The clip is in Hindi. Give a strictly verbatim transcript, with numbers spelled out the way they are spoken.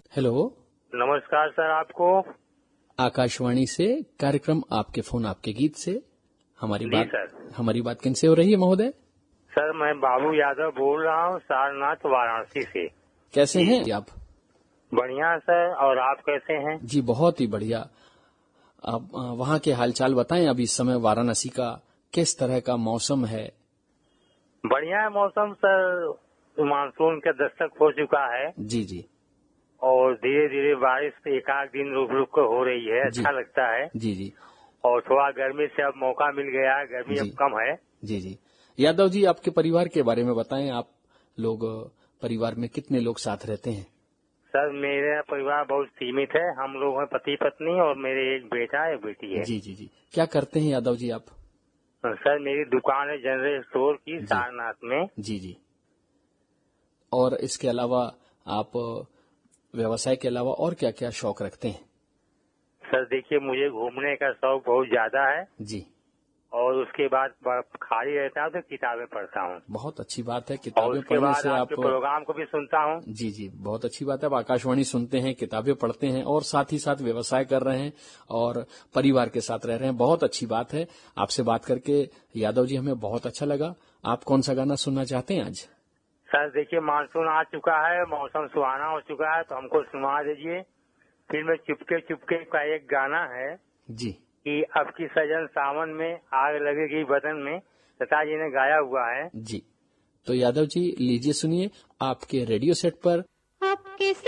हेलो, नमस्कार सर आपको। आकाशवाणी से कार्यक्रम आपके फोन आपके गीत से हमारी जी बात सर। हमारी बात किनसे हो रही है महोदय? सर मैं बाबू यादव बोल रहा हूँ सारनाथ वाराणसी से। कैसे जी। हैं आप? बढ़िया सर, और आप कैसे हैं? जी बहुत ही बढ़िया। आप अ, वहाँ के हालचाल बताएं। अभी इस समय वाराणसी का किस तरह का मौसम है? बढ़िया है मौसम सर, मानसून का दस्तक हो चुका है जी जी और धीरे धीरे बारिश एक आध दिन रुक रुक कर हो रही है, जी अच्छा लगता है। जी जी और थोड़ा गर्मी से अब मौका मिल गया है, गर्मी जी अब कम है। जी जी यादव जी, आपके परिवार के बारे में बताएं। आप लोग अ, परिवार में कितने लोग साथ रहते हैं? सर मेरा परिवार बहुत सीमित है, हम लोग हैं पति पत्नी और मेरे एक बेटा एक बेटी है। जी जी जी क्या करते हैं यादव जी आप? सर मेरी दुकान है जनरल स्टोर की जी सारनाथ में। जी जी और इसके अलावा आप अ, व्यवसाय के अलावा और क्या क्या शौक रखते हैं? सर देखिए, मुझे घूमने का शौक बहुत ज्यादा है जी और उसके बाद ब- खाली रहता हूँ तो किताबें पढ़ता हूँ बहुत अच्छी बात है। और किताबें उसके पढ़ने बाद से आपके आप प्रोग्राम को भी सुनता हूँ। जी जी बहुत अच्छी बात है। आप आकाशवाणी सुनते हैं, किताबें पढ़ते हैं और साथ ही साथ व्यवसाय कर रहे हैं और परिवार के साथ रह रहे हैं। बहुत अच्छी बात है। आपसे बात करके यादव जी हमें बहुत अच्छा लगा। आप कौन सा गाना सुनना चाहते हैं आज? सर देखिए, मानसून आ चुका है, मौसम सुहाना हो चुका है, तो हमको सुना दीजिए। फिर में चुपके चुपके का एक गाना है जी कि अब की सजन सावन में आग लगेगी बदन में, लता जी ने गाया हुआ है। जी तो यादव जी लीजिए, सुनिए आपके रेडियो सेट पर आपके